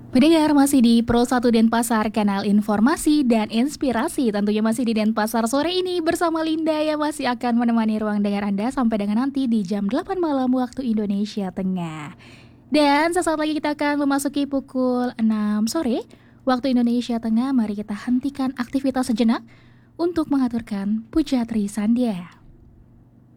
Pendengar masih di Pro 1 Denpasar, kanal informasi dan inspirasi. Tentunya masih di Denpasar sore ini bersama Linda yang masih akan menemani ruang dengar Anda sampai dengan nanti di jam 8 malam waktu Indonesia Tengah. Dan sesaat lagi kita akan memasuki pukul 6 sore waktu Indonesia Tengah. Mari kita hentikan aktivitas sejenak untuk mengaturkan Puja Tri Sandia.